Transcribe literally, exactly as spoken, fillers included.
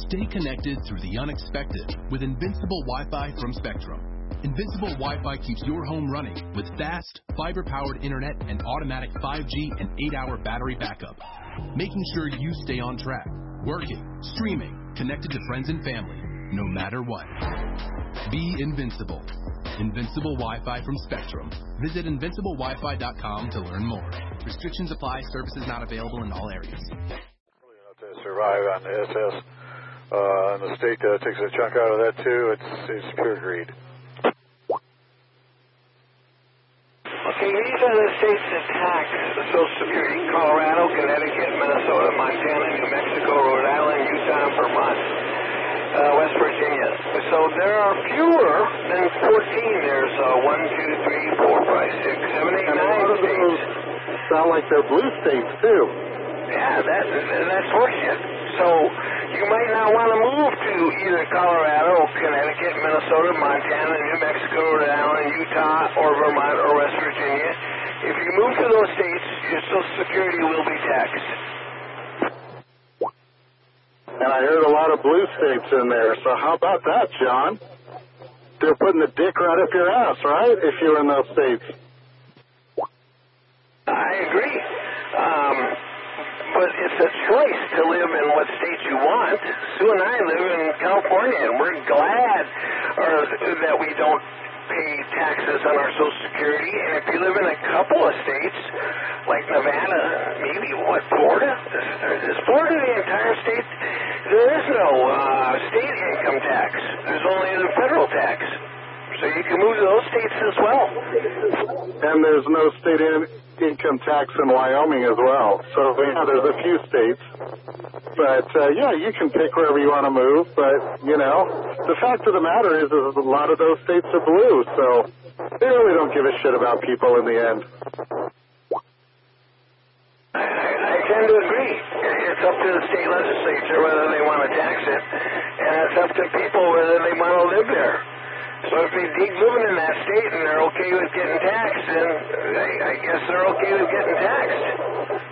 Stay connected through the unexpected with Invincible Wi-Fi from Spectrum. Invincible Wi-Fi keeps your home running with fast, fiber-powered internet and automatic five G and eight hour battery backup, making sure you stay on track, working, streaming, connected to friends and family, no matter what. Be invincible. Invincible Wi-Fi from Spectrum. Visit invincible wi fi dot com to learn more. Restrictions apply. Services not available in all areas. To survive on the S S, uh, and the state uh, takes a chunk out of that too. It's it's pure greed. Okay, these are the states that tax the Social Security: Colorado, Connecticut, Minnesota, Montana, New Mexico, Rhode Island, Utah, and Vermont. Uh, West Virginia. So there are fewer than fourteen. There's uh, one, two, three, four, five, six, seven, eight, nine states. Sound like they're blue states too. Yeah, that, that's horseshit. So you might not want to move to either Colorado, Connecticut, Minnesota, Montana, New Mexico, Rhode Island, Utah, or Vermont, or West Virginia. If you move to those states, your Social Security will be taxed. And I heard a lot of blue states in there, so how about that, John? They're putting the dick right up your ass, right, if you're in those states? I agree. Um, but it's a choice to live in what state you want. Sue and I live in California, and we're glad or, that we don't pay taxes on our Social Security. And if you live in a couple of states, like Nevada, maybe, what, Florida? Is, is Florida the entire state? There is no uh, state income tax. There's only the federal tax. So you can move to those states as well. And there's no state in income tax in Wyoming as well. So, yeah, there's a few states. But, uh, yeah, you can pick wherever you want to move. But, you know, the fact of the matter is, is a lot of those states are blue. So they really don't give a shit about people in the end. I, I tend to agree. It's up to the state legislature whether they want to tax it. And it's up to people whether they want to live there. So if they dig living in that state and they're okay with getting taxed, then I, I guess they're okay with getting taxed.